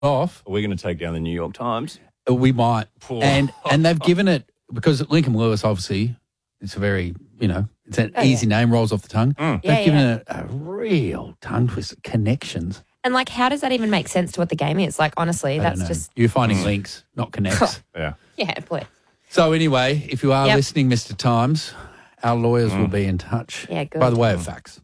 off, Are we going to take down the New York Times? we might. Poor. And they've given it, because Lincoln Lewis, obviously, it's a very, it's an easy name, rolls off the tongue. They've given it a real tongue twist, connections. And, like, how does that even make sense to what the game is? Like, honestly, I don't that's know. just... You're finding links, not connects. Yeah. Yeah, please. So anyway, if you are Yep. listening, Mr. Times, our lawyers will be in touch. Yeah, good. By the way of facts.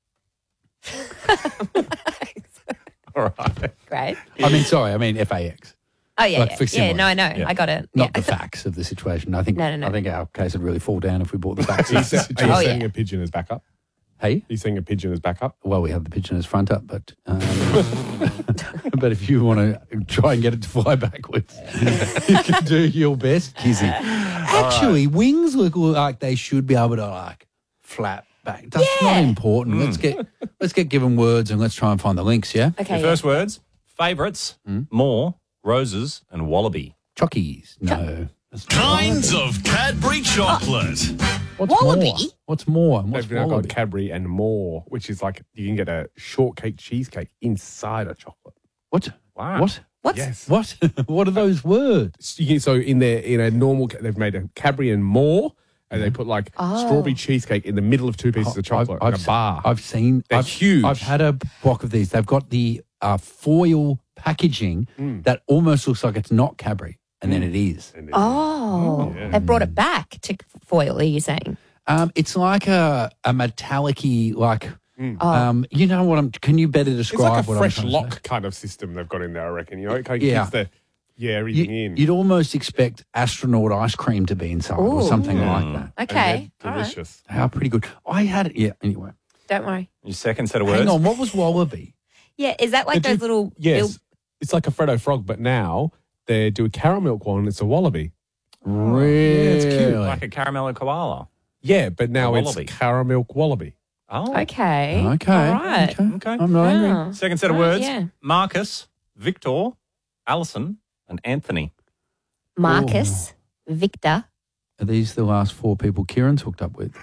All right. Great. I mean FAX. Oh, yeah, Like yeah. for Yeah, similar. no, I know. Yeah. I got it. Not yeah. the facts of the situation. I think No. I think our case would really fall down if we brought the facts Are of the you situation. saying a pigeon as backup? Hey? Are you saying a pigeon as backup? Well, we have the pigeon as front up, but but if you want to try and get it to fly backwards, you can do your best, Kizzy. Actually, wings look like they should be able to like flap back. That's not important. Let's get given words and let's try and find the links. Yeah, Okay. Your first words, favourites, more, roses and wallaby. chockies. No, that's not Kinds of Cadbury chocolate. What's Wallaby? more? What's more? And what's They've now wallaby? got Cadbury and more, which is like you can get a shortcake cheesecake inside a chocolate. What? Wow. What? What's Yes. What? What are those words? So in a normal, they've made a Cadbury and more, and they put like strawberry cheesecake in the middle of two pieces of chocolate in a bar. I've seen. They're huge. I've had a block of these. They've got the foil packaging that almost looks like it's not Cadbury, and then it is. Oh, they brought it back to foil, are you saying? It's like a metallic-y, like, you know what It's can you better like describe a what fresh I'm trying to lock say? kind of system they've got in there, I reckon. You know, it kind of Yeah. keeps everything in. You'd almost expect astronaut ice cream to be inside or Ooh. something like that. And Okay. they're All right. delicious. They are pretty good. I had it, anyway. Don't worry. Your second set of words. Hang on, what was wallaby? Yeah, is that like They those do- little... Yes, it's like a Freddo frog, but now they do a caramel milk one and it's a wallaby. Really? it's cute. Like a caramello koala. Yeah, but now A it's wallaby. caramel milk wallaby. Oh. Okay. Okay. All right. Okay. I'm not angry. Oh. Second set of Right, words, yeah. Marcus, Victor, Alison and Anthony. Marcus, Victor, Are these the last four people Kieran's hooked up with?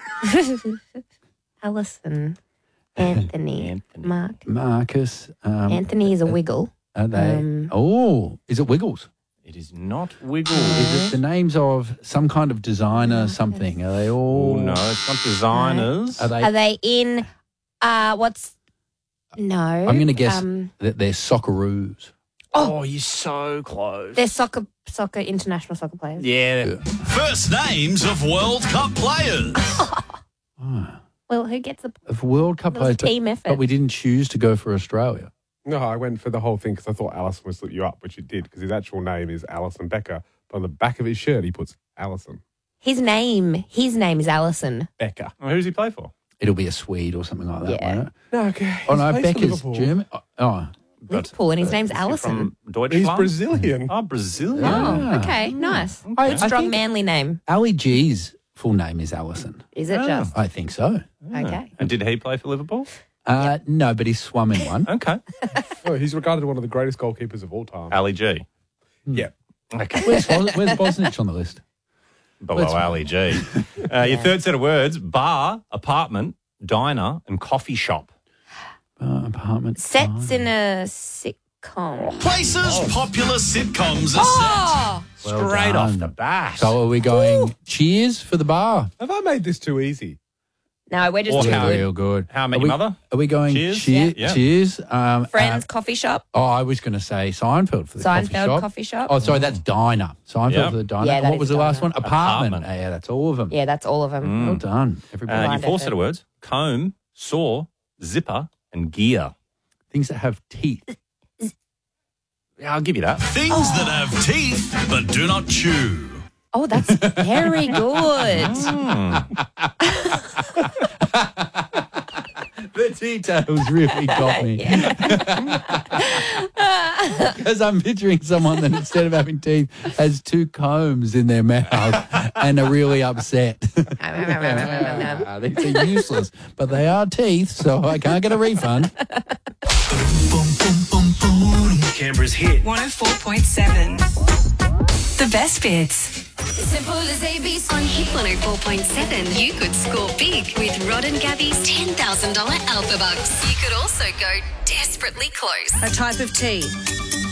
Alison, Anthony, Anthony. Mark. Marcus. Anthony is a wiggle. Are they? Is it Wiggles? It is not Wiggle. Is it the names of some kind of designer something? Are they all? Oh, no, it's not designers. Are they? Are they in, what's, no. I'm going to guess that they're Socceroos. Oh, you're so close. They're international soccer players. Yeah. First names of World Cup players. Well, who gets the Of World Cup That was a players, team effort. but we didn't choose to go for Australia. No, I went for the whole thing because I thought Alison would slip you up, which it did because his actual name is Alison Becker. But on the back of his shirt, he puts Alison his name is Alison. Becker. Well, who's he play for? It'll be a Swede or something like that, Yeah. won't it? No, okay. Oh, no, Becker's German. Oh, Liverpool, and his name's Is he Alison. from Deutschland? He's Brazilian. Oh, Brazilian. Oh, okay, nice. I Strong, think manly name. Ali G's full name is Alison. Is it just? I think so. Okay. And did he play for Liverpool? No, but he swum in one. Okay. Oh, he's regarded one of the greatest goalkeepers of all time. Ali G. Yeah. Okay. Where's Bosnich on the list? Below Ali G. Your third set of words, bar, apartment, diner and coffee shop. Apartment. Sets in a sitcom. Places popular sitcoms are Oh, Straight off done. the bat. So are we going cheers for the bar? Have I made this too easy? no, we're just Or too how- good. Real good. How I Met Are Your we- Mother? Are we going Cheers? cheers? Yeah. Cheers. Friends, coffee shop. I was going to say Seinfeld for the Seinfeld coffee shop. Oh, sorry, that's diner. Seinfeld Yep. for the diner. Yeah, And that what is was the last one? diner. Apartment. Apartment. Yeah, that's all of them. Yeah, that's all of them. Well done, everybody. Your fourth set of words, comb, saw, zipper and gear. Things that have teeth. Yeah, I'll give you that. things that have teeth but do not chew. Oh, that's very good. The details really got me. Because I'm picturing someone that instead of having teeth has two combs in their mouth and are really upset. These are useless, but they are teeth, so I can't get a refund. Canberra's hit. 104.7. The best bits. Simple as ABC. On Hit 104.7, you could score big with Rod and Gabby's $10,000 Alpha Bucks. You could also go desperately close. A type of tea.